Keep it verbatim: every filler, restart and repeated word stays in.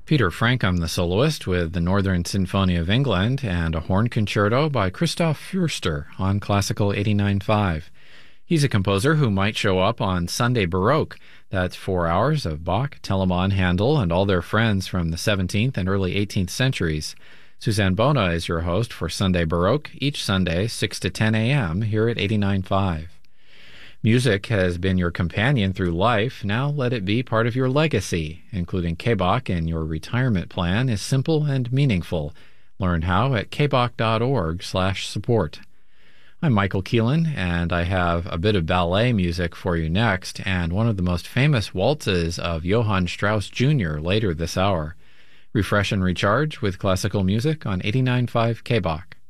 Peter Frankum, the soloist, with the Northern Symphony of England and a horn concerto by Christoph Fürster on Classical eighty-nine point five. He's a composer who might show up on Sunday Baroque. That's four hours of Bach, Telemann, Handel, and all their friends from the seventeenth and early eighteenth centuries. Suzanne Bona is your host for Sunday Baroque, each Sunday, six to ten a.m. here at eighty-nine point five. Music has been your companion through life. Now let it be part of your legacy. Including K B O C in your retirement plan is simple and meaningful. Learn how at k b o c dot org slash support. I'm Michael Keelan, and I have a bit of ballet music for you next, and one of the most famous waltzes of Johann Strauss Junior later this hour. Refresh and recharge with classical music on eighty-nine point five K B O C.